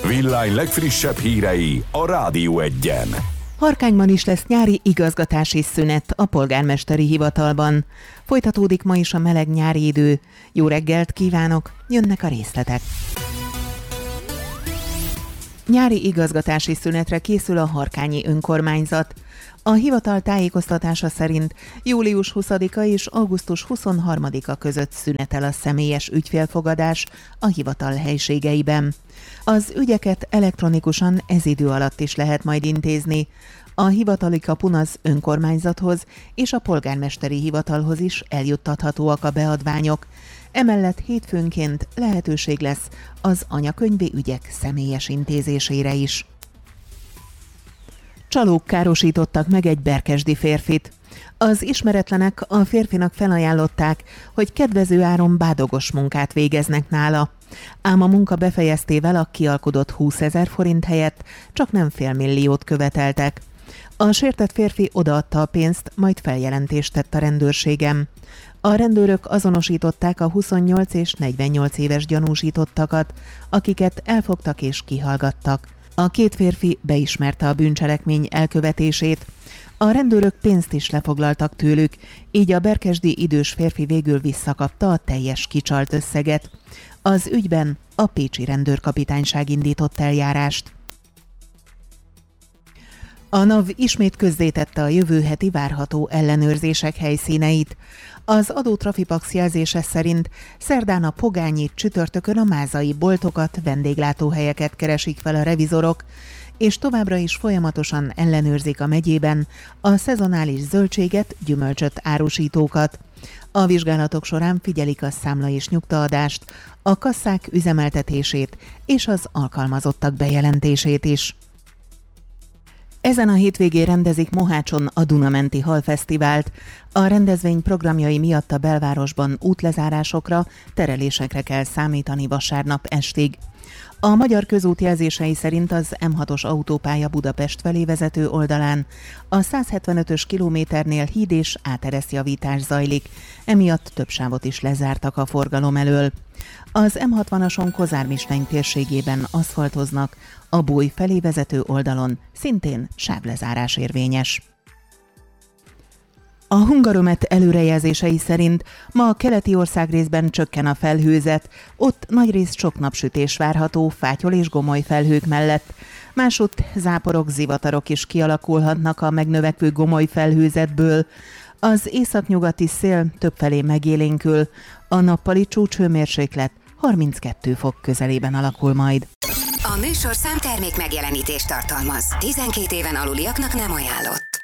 Villány legfrissebb hírei a Rádió Egyen. Harkányban is lesz nyári igazgatási szünet a polgármesteri hivatalban. Folytatódik ma is a meleg nyári idő. Jó reggelt kívánok, jönnek a részletek. Nyári igazgatási szünetre készül a harkányi önkormányzat. A hivatal tájékoztatása szerint július 20-a és augusztus 23-a között szünetel a személyes ügyfélfogadás a hivatal helységeiben. Az ügyeket elektronikusan ez idő alatt is lehet majd intézni. A hivatali kapun az önkormányzathoz és a polgármesteri hivatalhoz is eljuttathatóak a beadványok. Emellett hétfőnként lehetőség lesz az anyakönyvi ügyek személyes intézésére is. Csalók károsítottak meg egy berkesdi férfit. Az ismeretlenek a férfinak felajánlották, hogy kedvező áron bádogos munkát végeznek nála. Ám a munka befejeztével a kialkudott 20 000 forint helyett csak nem $500 000 követeltek. A sértett férfi odaadta a pénzt, majd feljelentést tett a rendőrségem. A rendőrök azonosították a 28 és 48 éves gyanúsítottakat, akiket elfogtak és kihallgattak. A két férfi beismerte a bűncselekmény elkövetését. A rendőrök pénzt is lefoglaltak tőlük, így a berkesdi idős férfi végül visszakapta a teljes kicsalt összeget. Az ügyben a pécsi rendőrkapitányság indított eljárást. A NAV ismét közzétette a jövő heti várható ellenőrzések helyszíneit. Az adótrafipax jelzése szerint szerdán a Pogányit, csütörtökön a mázai boltokat, vendéglátóhelyeket keresik fel a revizorok, és továbbra is folyamatosan ellenőrzik a megyében a szezonális zöldséget, gyümölcsöt árusítókat. A vizsgálatok során figyelik a számla és nyugtaadást, a kasszák üzemeltetését és az alkalmazottak bejelentését is. Ezen a hétvégén rendezik Mohácson a Dunamenti Halfesztivált. A rendezvény programjai miatt a belvárosban útlezárásokra, terelésekre kell számítani vasárnap estig. A Magyar Közút jelzései szerint az M6-os autópálya Budapest felé vezető oldalán a 175-ös kilométernél híd és átereszjavítás zajlik, emiatt több sávot is lezártak a forgalom elől. Az M60-ason Kozármistany térségében aszfaltoznak, a Bój felé vezető oldalon szintén sávlezárás érvényes. A Hungaromet előrejelzései szerint ma a keleti országrészben csökken a felhőzet, ott nagyrészt sok napsütés várható fátyol és gomoly felhők mellett. Másutt záporok, zivatarok is kialakulhatnak a megnövekvő gomoly felhőzetből. Az északnyugati szél többfelé megélénkül, a nappali csúcshőmérséklet 32 fok közelében alakul majd. A műsorszám termék megjelenítést tartalmaz. 12 éven aluliaknak nem ajánlott.